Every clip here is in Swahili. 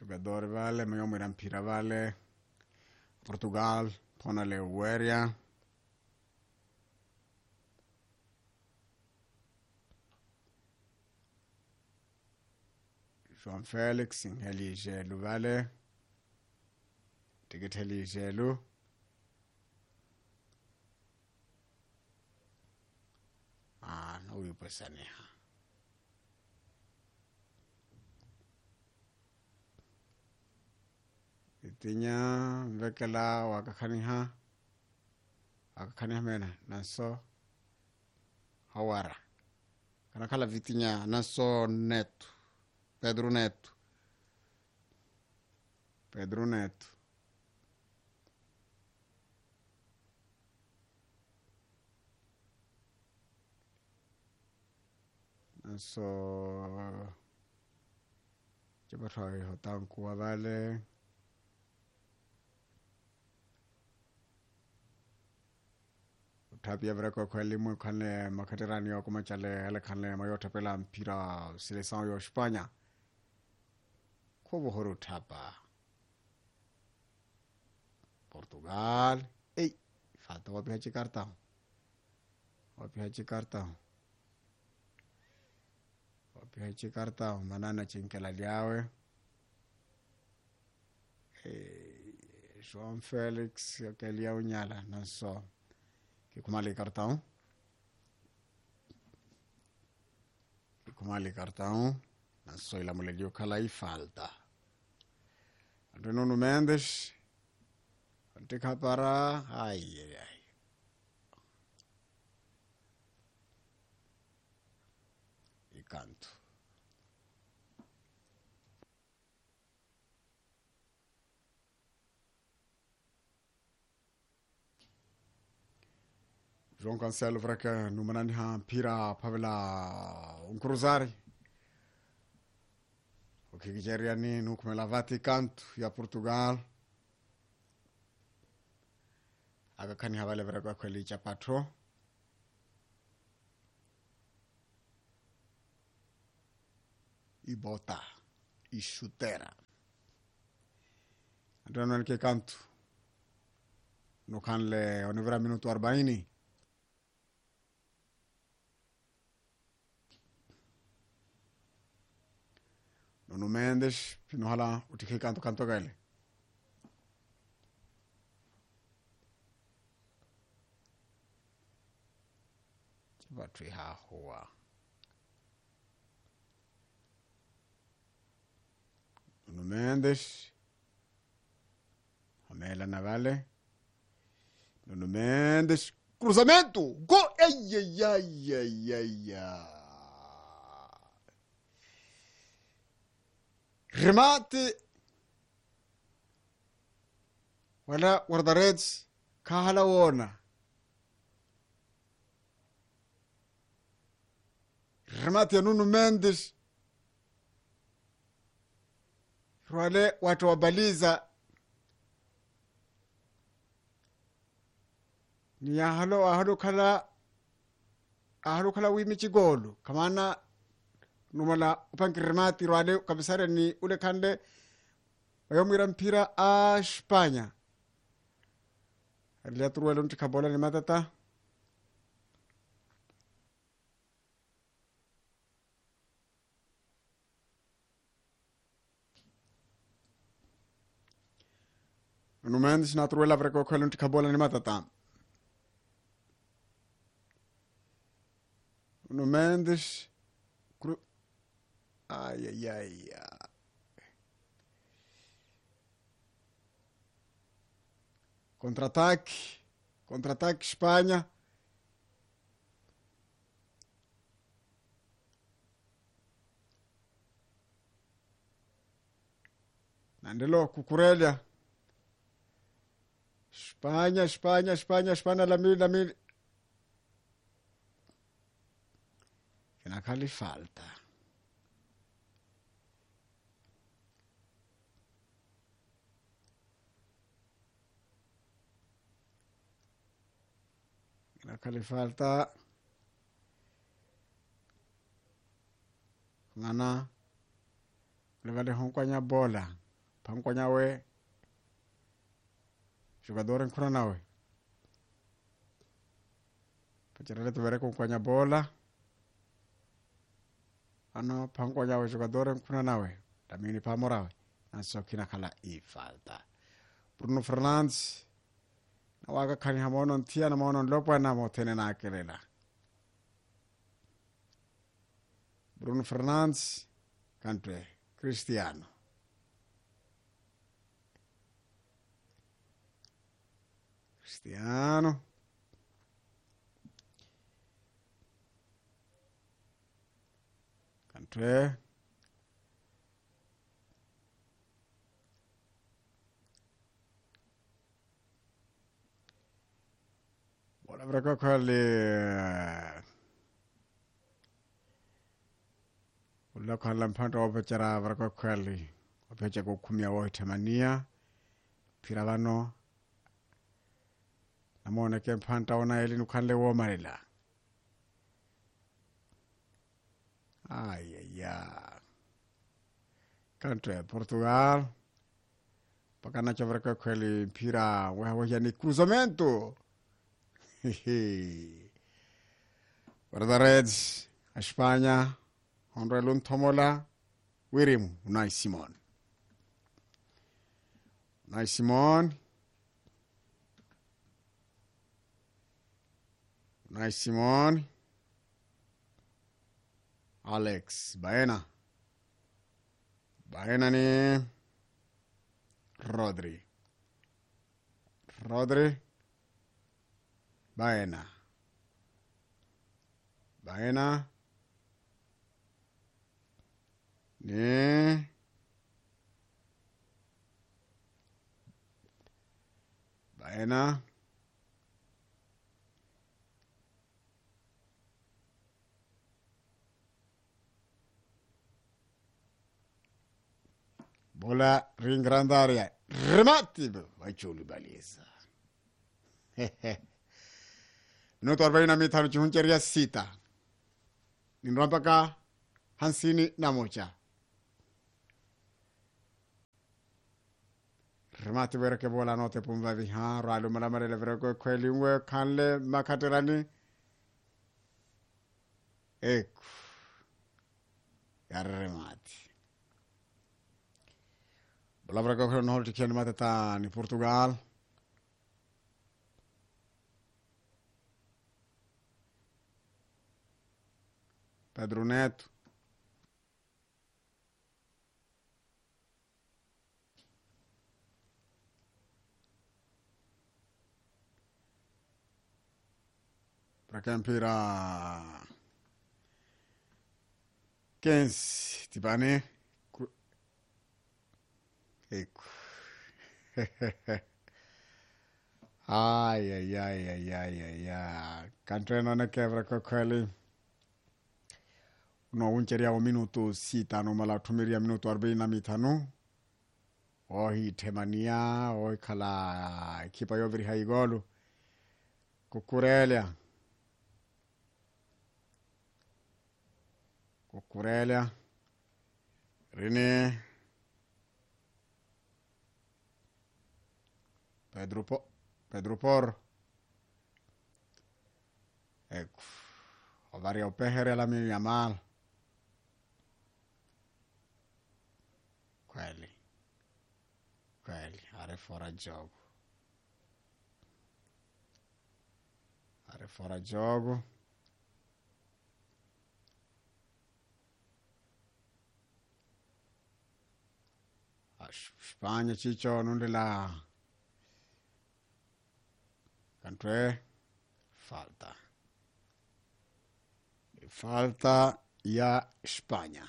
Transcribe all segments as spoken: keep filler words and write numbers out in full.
jogador vale mayomo ira mpira vale Portugal pona le Ueria João Felix ngeli jelu vale tiketheli jelu ah no uyipesaniha itinya vekela wakakhaniha akakhaniha mena naso hawara kana khala vitinya naso Neto Pedro Neto Pedro Neto naso jebathai hotanku vale Tapia vreko kweli mwe kane makaterani yo kumachale ele kane mayota pela mpira seleção yo Espanha Kobo horo tapa Portugal ei falta wapi hachi cartão wapi hachi cartão wapi hachi cartão manana chinkela liawe eh João Felix kelia unyala naso que kumali cartão que kumali cartão na soi la mulher dio kala e falta Nuno Mendes antica para ai ai ai e canto João Cancelo vraka numanani ha mpira pavela un cruzare ukikijeriani nukumela Vaticanto ya Portugal akakani havale vraka kweli cha patro ibota ishutera andano ke canto no kanle onivra minuto arobaini Nuno Mendes pino hala utiki canto canto gale batri ha hoa Nuno Mendes Amela Navale Nuno Mendes cruzamento gol ai ai ai ai ai, ai. Remate wala guardaredes kahala wona remate ya Nuno Mendes wale watu wabaliza ni ya halo ahalo kala ahalo kala wimi chigolo kamana numala upangi remati wale kabisare ni ule kande wayomira mpira a Espanha alia turuelo ntikabola ni matata Nuno Mendes na turuela vreko kwelo ntikabola ni matata Nuno Mendes cru... ai ai ai ai contra-ataque contra-ataque Espanha Nandelo Cucurella Espanha Espanha Espanha Espanha la mil la mil kina kali falta kina kali falta ngana levale honkwanya bola panko nyawe jogador nkuna nawe pacerele tuvere kunkwanya bola ano panko nyawe jogador nkuna nawe tamini pamorawe nasokina kala ifalta Bruno Fernandes na waga kani hamono ntia na maono lopo na motene na akelela Bruno Fernandes kantwe Cristiano Cristiano kantwe bola vreko kwali Ulla kwa mpanta wapechara vreko kwali wapecha kukumia woitamania pira vano namone ke mpanta ona eli nukanle wo marila ay ay ay kanto Portugal pakana cha vreko kwali pira wewe yani cruzamento Guarda Reds a España Honre Luntomola Wirim Unai Simon Unai Simon Unai Simon Alex Baena Baena ni Rodri Rodri Baena Baena ni Baena bola ringrandaria remati vai chuli baliza Minuto arobaini mitano chihuncheria sita. Ninrampaka hansini na moja. Remati wereke bola note pumva viha. Ralu malamare levereko kweli uwe kanle makaterani. Eku. Ya remati. Bola vereko kweli nohol tikiani matata ni Portugal. Pedro Neto. Para campira quinze Tibane. Ecco. Ai ai ai ai ai ai ai. Cantre non è che avrà quelli. No uncheria o minuto sita no mala tumiria minuto arobaini na mitano. Ohi temania, ohi kala ekipa yoviri haigolu. Cucurella. Cucurella. René. Pedro Po. Pedro Por. Ecco. Ovaria o pehere la mia mal. Quelli. Quelli. Are fuori gioco. Are fuori gioco. A Spagna ciccio non de la. Cantre. Falta. Falta ya Spagna.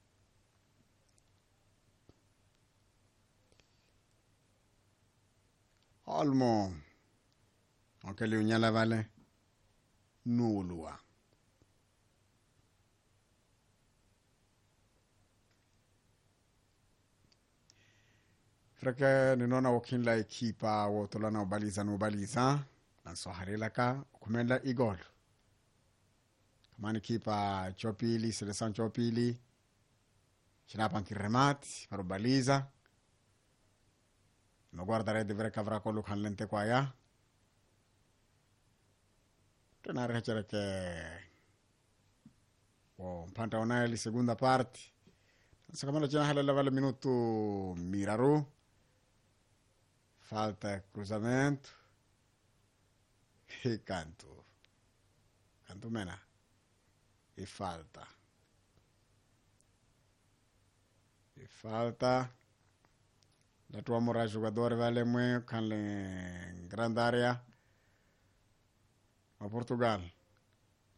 Olmo. Anche lui la vale. Nulua. Freke ni nona wakin la ekipa wotola na ubaliza na ubaliza. Na soharela ka kumenda igol. Kamani kipa chopili, seleção chopili. Chinapan kiremati, para ubaliza. no guardare di vere cavra con Lucan lente qua ya tenare che che oh panta ona li segunda parte secondo già hala la minuto miraru falta cruzamento e canto canto mena e falta e falta la tua mora giocatore vale mue can le grande area a Portugal